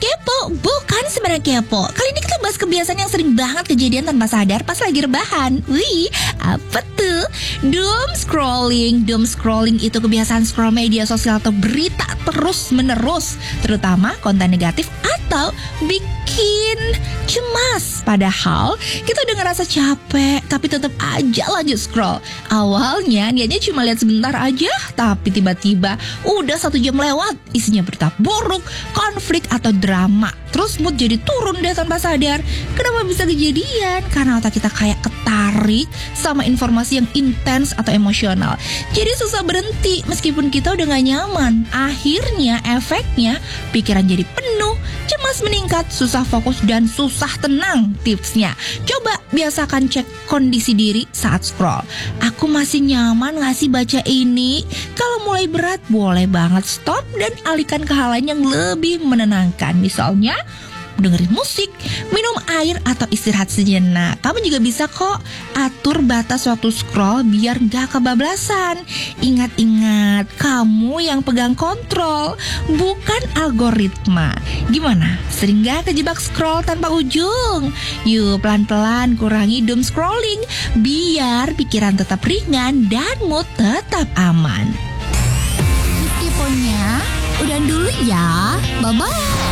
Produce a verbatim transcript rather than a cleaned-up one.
Kepo, bukan sembarang kepo. Kali ini kita bahas kebiasaan yang sering banget kejadian tanpa sadar pas lagi rebahan. Wih, apa tuh? Doom scrolling. Doom scrolling itu kebiasaan scroll media sosial atau berita terus menerus, terutama konten negatif atau bikin cemas. Padahal kita udah ngerasa capek, tapi tetap aja lanjut scroll. Awalnya niatnya cuma lihat sebentar aja, tapi tiba-tiba udah satu jam lewat, isinya berita buruk, konflik atau drama. Terus mood jadi turun deh tanpa sadar. Kenapa bisa kejadian? Karena otak kita kayak ketarik sama informasi yang intens atau emosional. Jadi susah berhenti meskipun kita udah gak nyaman. Akhirnya efeknya pikiran jadi penuh, cemas meningkat, susah fokus dan susah tenang. Tipsnya, coba biasakan cek kondisi diri saat scroll. Aku masih nyaman gak sih baca ini? Kalau mulai berat boleh banget stop dan alihkan ke hal lain yang lebih menenangkan. Misalnya dengerin musik, minum air, atau istirahat sejenak. Kamu juga bisa kok atur batas waktu scroll biar gak kebablasan. Ingat-ingat, kamu yang pegang kontrol, bukan algoritma. Gimana? Sering gak kejebak scroll tanpa ujung? Yuk pelan-pelan kurangi doom scrolling biar pikiran tetap ringan dan mood tetap aman. Tiponya udah dulu ya. Bye-bye.